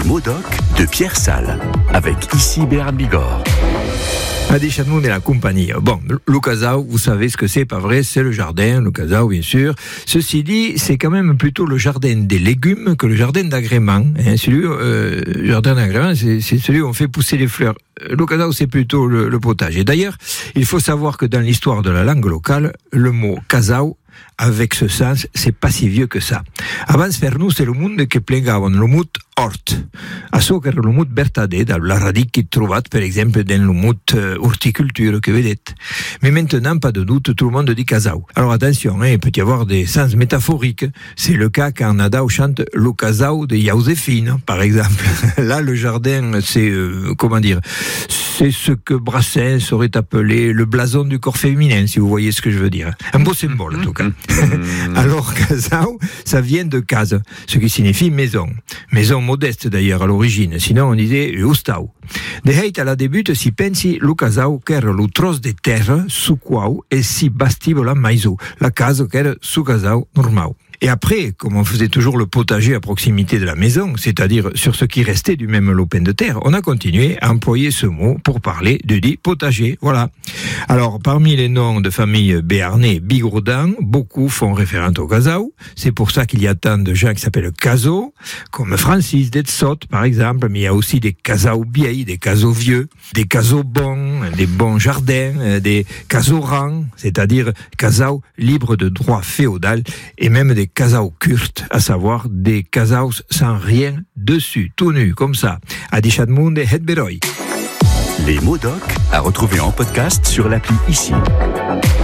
mots doc de Pierre Salles, avec ici Béarn Bigorre. Adi Chadmoun et la compagnie. Bon, le casau, vous savez ce que c'est, pas vrai? C'est le jardin, le casau, bien sûr. Ceci dit, c'est quand même plutôt le jardin des légumes que le jardin d'agrément. Le jardin d'agrément, c'est celui où on fait pousser les fleurs. Le casau, c'est plutôt le potager. D'ailleurs, il faut savoir que dans l'histoire de la langue locale, le mot casau, avec ce sens, c'est pas si vieux que ça. Abans per nous, c'est le monde que plegaven le mot hort. Açò que era le mot vertader, la radic que trobat, per exemple, dans le mot horticulture que vedete. Mais maintenant, pas de doute, tout le monde dit casau. Alors attention, il peut y avoir des sens métaphoriques. C'est le cas quand Nadao chante le casau de Joséphine, par exemple. Là, le jardin, c'est, c'est ce que Brassens aurait appelé le blason du corps féminin, si vous voyez ce que je veux dire. Un beau symbole, en tout cas. Alors, casau, ça vient de case, ce qui signifie maison. Maison modeste, d'ailleurs, à l'origine. Sinon, on disait ustau. De heit, à la début, si pensi, le casau, qu'era le tros de terre, su quau, et si bastiva la maiso. La case, qu'era su casau normal. Et après, comme on faisait toujours le potager à proximité de la maison, c'est-à-dire sur ce qui restait du même lopin de terre, on a continué à employer ce mot pour parler de dit potager. Voilà. Alors, parmi les noms de famille béarnais bigourdans, beaucoup font référence au casau. C'est pour ça qu'il y a tant de gens qui s'appellent caso, comme Francis d'Etsot, par exemple, mais il y a aussi des casau vieilles, des casau vieux, des casau bons, des bons jardins, des casau rangs, c'est-à-dire casau libres de droit féodal, et même des casau kurtes, à savoir des casaus sans rien dessus, tout nu, comme ça. Adi Chadmoun et Het Beroy. Les mots doc à retrouver en podcast sur l'appli ici.